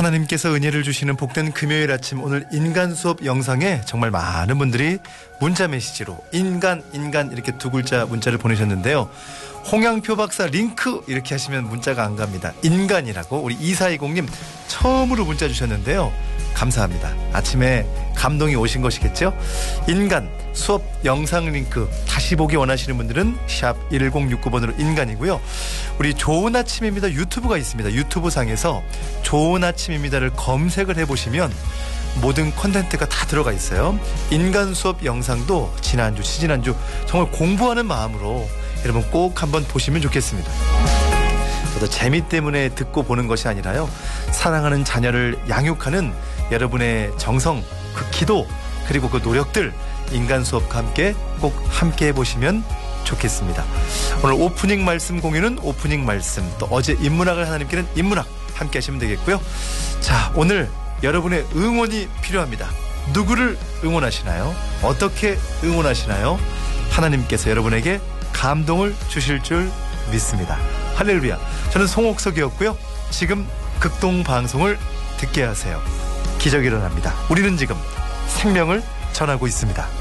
하나님께서 은혜를 주시는 복된 금요일 아침, 오늘 인간 수업 영상에 정말 많은 분들이 문자 메시지로 인간 이렇게 두 글자 문자를 보내셨는데요. 홍양표 박사 링크 이렇게 하시면 문자가 안 갑니다. 인간이라고 우리 2420님 처음으로 문자 주셨는데요. 감사합니다. 아침에 감동이 오신 것이겠죠. 인간 수업 영상 링크 다시 보기 원하시는 분들은 샵 1069번으로 인간이고요. 우리 좋은 아침입니다 유튜브가 있습니다. 유튜브 상에서 좋은 아침입니다를 검색을 해보시면 모든 콘텐츠가 다 들어가 있어요. 인간 수업 영상도 지난주 지지난주 정말 공부하는 마음으로 여러분 꼭 한번 보시면 좋겠습니다. 저도 재미 때문에 듣고 보는 것이 아니라요, 사랑하는 자녀를 양육하는 여러분의 정성, 그 기도, 그리고 그 노력들 인간 수업과 함께 꼭 함께 해보시면 좋겠습니다. 오늘 오프닝 말씀 공유는 오프닝 말씀, 또 어제 인문학을 하나님께는 인문학 함께 하시면 되겠고요. 자, 오늘 여러분의 응원이 필요합니다. 누구를 응원하시나요? 어떻게 응원하시나요? 하나님께서 여러분에게 감동을 주실 줄 믿습니다. 할렐루야. 저는 송옥석이었고요. 지금 극동방송을 듣게 하세요. 기적이 일어납니다. 우리는 지금 생명을 전하고 있습니다.